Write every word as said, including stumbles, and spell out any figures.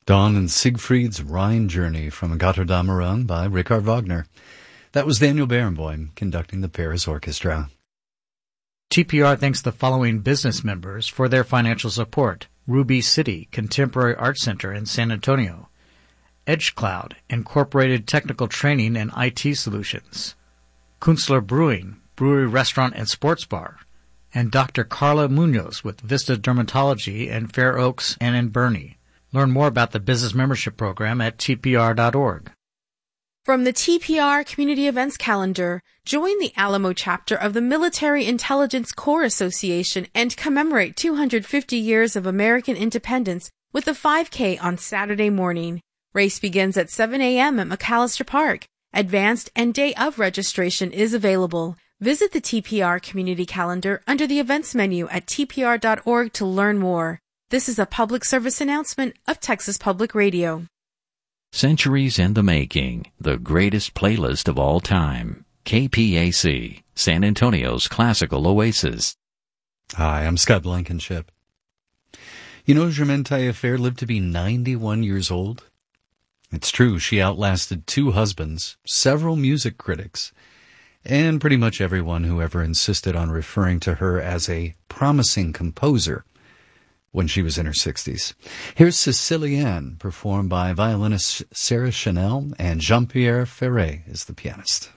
Dawn and Siegfried's Rhine Journey from Götterdämmerung by Richard Wagner. That was Daniel Barenboim conducting the Paris Orchestra. T P R thanks the following business members for their financial support: Ruby City Contemporary Art Center in San Antonio, EdgeCloud Incorporated Technical Training and I T Solutions, Kunstler Brewing Brewery, Restaurant, and Sports Bar, and Doctor Carla Munoz with Vista Dermatology in Fair Oaks and in Bernie. Learn more about the business membership program at T P R dot org. From the T P R Community Events Calendar, join the Alamo chapter of the Military Intelligence Corps Association and commemorate two hundred fifty years of American independence with a five K on Saturday morning. Race begins at seven a.m. at McAllister Park. Advanced and day of registration is available. Visit the T P R Community Calendar under the events menu at T P R dot org to learn more. This is a public service announcement of Texas Public Radio. Centuries in the Making, the greatest playlist of all time. K P A C, San Antonio's classical oasis. Hi, I'm Scott Blankenship. You know, Germaine Taillefer lived to be ninety-one years old. It's true, she outlasted two husbands, several music critics, and pretty much everyone who ever insisted on referring to her as a promising composer when she was in her sixties. Here's Sicilienne, performed by violinist Sarah Chanel, and Jean-Pierre Ferré is the pianist.